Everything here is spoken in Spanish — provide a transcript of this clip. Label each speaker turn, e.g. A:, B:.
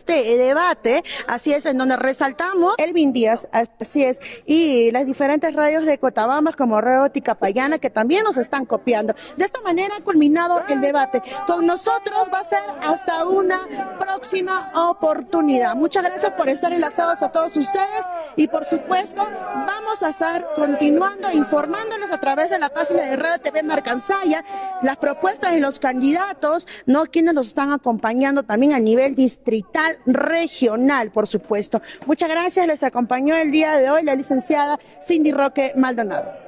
A: este debate, así es, en donde resaltamos Elvin Díaz, así es, y las diferentes radios de Cochabamba como Radio Ticapayana, que también nos están copiando. De esta manera ha culminado el debate. Con nosotros va a ser hasta una próxima oportunidad. Muchas gracias por estar enlazados a todos ustedes y por supuesto vamos a estar continuando informándoles a través de la página de Radio TV Marcansaya las propuestas de los candidatos, ¿no? Quienes los están acompañando también a nivel distrital, regional, por supuesto. Muchas gracias, les acompañó el día de hoy la licenciada Cindy Roque Maldonado.